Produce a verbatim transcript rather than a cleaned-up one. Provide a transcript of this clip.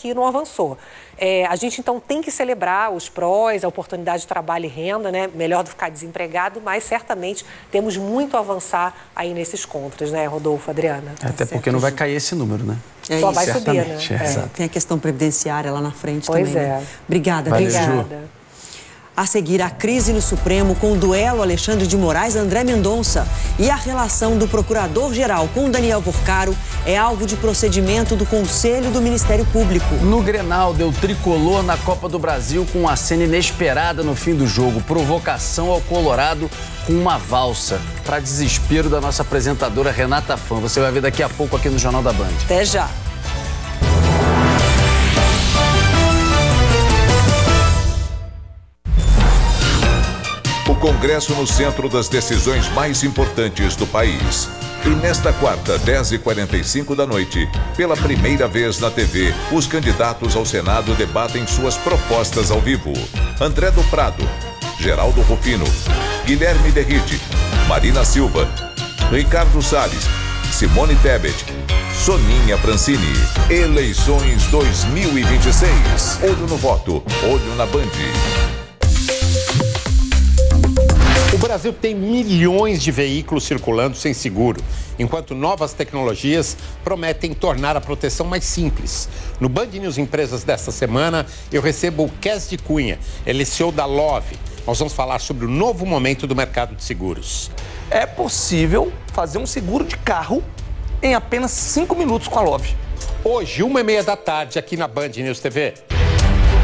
aqui não avançou. É, a gente, então, tem que celebrar os prós, a oportunidade de trabalho e renda, né? Melhor do que ficar desempregado, mas certamente temos muito a avançar aí nesses contras, né, Rodolfo, Adriana? Até porque não vai cair esse número, né? É Só isso. vai subir, né? É. Tem a questão previdenciária lá na frente pois também. Pois é. Né? Obrigada, Valeu, obrigada. Ju. A seguir, a crise no Supremo com o duelo Alexandre de Moraes-André Mendonça e a relação do Procurador-Geral com Daniel Porcaro é alvo de procedimento do Conselho do Ministério Público. No Grenal, deu tricolor na Copa do Brasil com uma cena inesperada no fim do jogo. Provocação ao Colorado com uma valsa. Para desespero da nossa apresentadora Renata Fã. Você vai ver daqui a pouco aqui no Jornal da Band. Até já. O Congresso no centro das decisões mais importantes do país. E nesta quarta, dez e quarenta e cinco da noite, pela primeira vez na T V, os candidatos ao Senado debatem suas propostas ao vivo. André do Prado, Geraldo Rufino, Guilherme Derride, Marina Silva, Ricardo Salles, Simone Tebet, Soninha Francini. Eleições dois mil e vinte e seis. Olho no voto, olho na Band. O Brasil tem milhões de veículos circulando sem seguro, enquanto novas tecnologias prometem tornar a proteção mais simples. No Band News Empresas desta semana, eu recebo o Kes de Cunha, ele é C E O da Love. Nós vamos falar sobre o novo momento do mercado de seguros. É possível fazer um seguro de carro em apenas cinco minutos com a Love. Hoje, uma e meia da tarde, aqui na Band News T V.